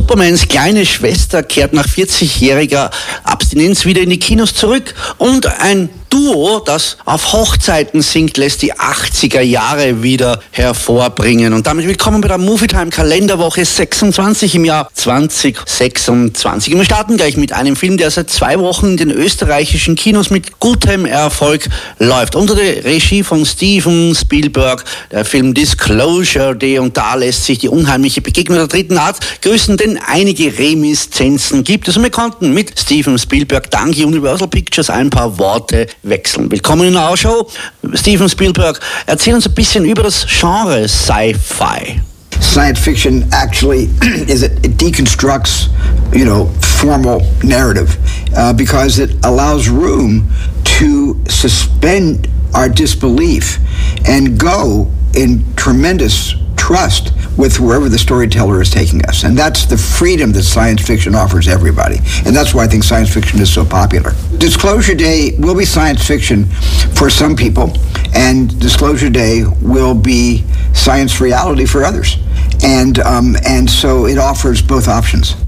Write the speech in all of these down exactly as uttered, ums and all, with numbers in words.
Supermans kleine Schwester kehrt nach vierzigjähriger Abstinenz wieder in die Kinos zurück und ein Duo, das auf Hochzeiten singt, lässt die achtziger Jahre wieder hervorbringen. Und damit willkommen bei der Movietime Kalenderwoche sechsundzwanzig im Jahr zwanzig sechsundzwanzig. Und wir starten gleich mit einem Film, der seit zwei Wochen in den österreichischen Kinos mit gutem Erfolg läuft. Unter der Regie von Steven Spielberg, der Film Disclosure Day. Und da lässt sich die unheimliche Begegnung der dritten Art grüßen, denn einige Reminiszenzen gibt es. Und wir konnten mit Steven Spielberg dank Universal Pictures ein paar Worte wechseln. Willkommen in der Show. Steven Spielberg, erzähl uns ein bisschen über das Genre Sci-Fi. Science fiction actually is it, it deconstructs, you know, formal narrative uh, because it allows room to suspend our disbelief and go in tremendous trust with wherever the storyteller is taking us. And that's the freedom that science fiction offers everybody. And that's why I think science fiction is so popular. Disclosure Day will be science fiction for some people, and Disclosure Day will be science reality for others. And, um, and so it offers both options.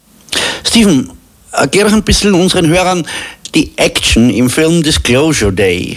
Steven, erklär doch ein bisschen unseren Hörern die Action im Film Disclosure Day.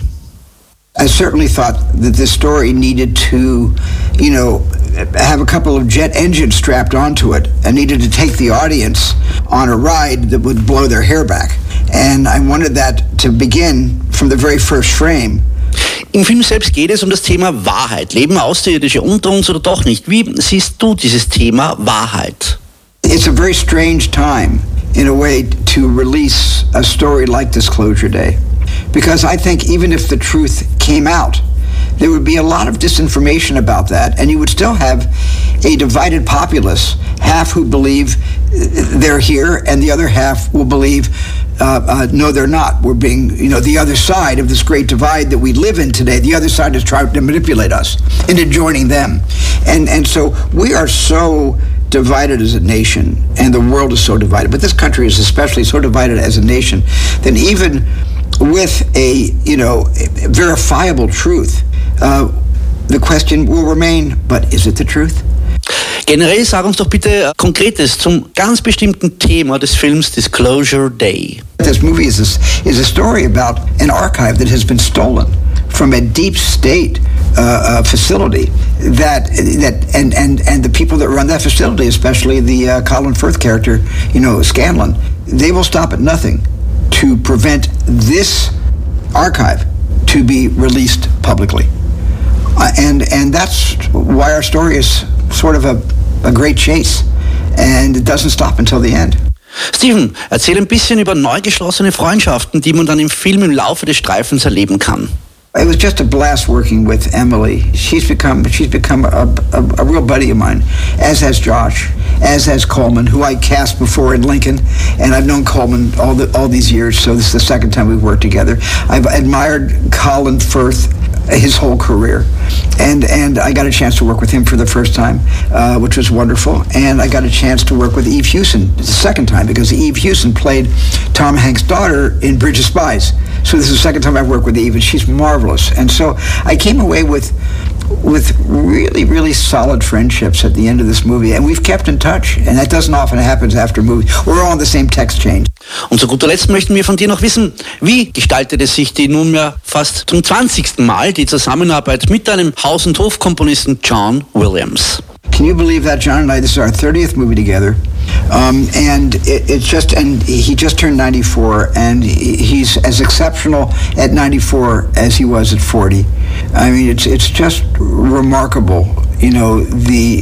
I certainly thought that this story needed to, you know, have a couple of jet engines strapped onto it and needed to take the audience on a ride that would blow their hair back. And I wanted that to begin from the very first frame. Im Film selbst geht es um das Thema Wahrheit. Leben Außerirdische unter uns oder doch nicht? Wie siehst du dieses Thema Wahrheit? It's a very strange time, in a way, to release a story like Disclosure Day. Because I think even if the truth came out, there would be a lot of disinformation about that, and you would still have a divided populace, half who believe they're here, and the other half will believe, uh, uh, no, they're not. We're being, you know, the other side of this great divide that we live in today, the other side is trying to manipulate us into joining them. And, and so we are so divided as a nation, and the world is so divided, but this country is especially so divided as a nation, that even with a, you know, verifiable truth, uh, the question will remain, but is it the truth? Generell sag uns doch bitte Konkretes zum ganz bestimmten Thema des Films Disclosure Day. This movie is a, is a story about an archive that has been stolen from a deep state uh, uh, facility that that and, and, and the people that run that facility, especially the uh, Colin Firth character, you know, Scanlon, they will stop at nothing to prevent this archive to be released publicly. Uh, and and that's why our story is sort of a, a great chase, and it doesn't stop until the end. Steven, erzähl ein bisschen über neu geschlossene Freundschaften, die man dann im Film im Laufe des Streifens erleben kann. It was just a blast working with Emily. She's become she's become a, a, a real buddy of mine, as has Josh, as has Coleman, who I cast before in Lincoln, and I've known Coleman all the all these years. So this is the second time we've worked together. I've admired Colin Firth his whole career, and and I got a chance to work with him for the first time, uh, which was wonderful. And I got a chance to work with Eve Hewson the second time, because Eve Hewson played Tom Hanks' daughter in Bridge of Spies. So this is the second time I've worked with Eve, and she's marvelous. And so I came away with with really, really solid friendships at the end of this movie. And we've kept in touch. And that doesn't often happen after movies. We're all on the same text chain. Und zu guter Letzt möchten wir von dir noch wissen, wie gestaltet es sich die nunmehr fast zum zwanzigsten Mal die Zusammenarbeit mit deinem Haus- und Hofkomponisten John Williams? Can you believe that, John and I, this is our thirtieth movie together. Um, and it, it's just, and he just turned ninety-four, and he's as exceptional at ninety-four as he was at forty. I mean, it's it's just remarkable, you know, the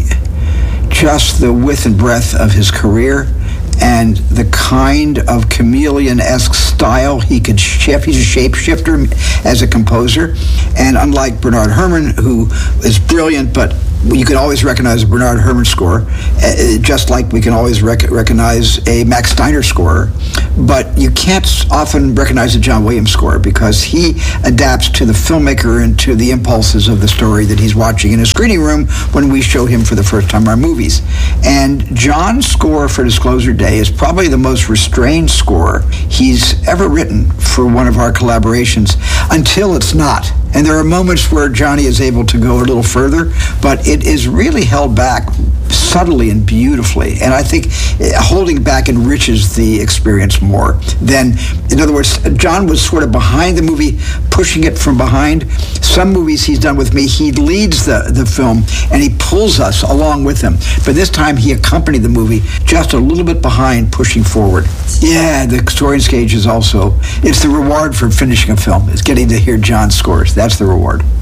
just the width and breadth of his career, and the kind of chameleon-esque style he could shift. He's a shapeshifter as a composer, and unlike Bernard Herrmann, who is brilliant, but you can always recognize a Bernard Herrmann score, uh, just like we can always rec- recognize a Max Steiner score. But you can't often recognize a John Williams score because he adapts to the filmmaker and to the impulses of the story that he's watching in a screening room when we show him for the first time our movies. And John's score for Disclosure Day is probably the most restrained score he's ever written for one of our collaborations, until it's not. And there are moments where Johnny is able to go a little further, but it is really held back subtly and beautifully. And I think holding back enriches the experience more than, in other words, John was sort of behind the movie, pushing it from behind. Some movies he's done with me, he leads the, the film and he pulls us along with him. But this time he accompanied the movie just a little bit behind, pushing forward. Yeah, the scoring stage is also, it's the reward for finishing a film, is getting to hear John's scores. That's the reward.